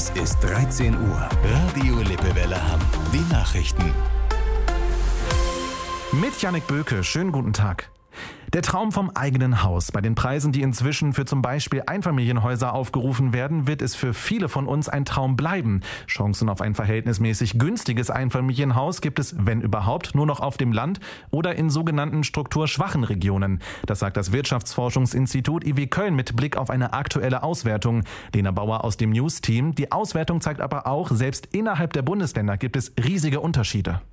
Es ist 13 Uhr. Radio Lippewelle Hamm. Die Nachrichten. Mit Jannik Böke, schönen guten Tag. Der Traum vom eigenen Haus. Bei den Preisen, die inzwischen für zum Beispiel Einfamilienhäuser aufgerufen werden, wird es für viele von uns ein Traum bleiben. Chancen auf ein verhältnismäßig günstiges Einfamilienhaus gibt es, wenn überhaupt, nur noch auf dem Land oder in sogenannten strukturschwachen Regionen. Das sagt das Wirtschaftsforschungsinstitut IW Köln mit Blick auf eine aktuelle Auswertung. Lena Bauer aus dem News-Team. Die Auswertung zeigt aber auch, selbst innerhalb der Bundesländer gibt es riesige Unterschiede.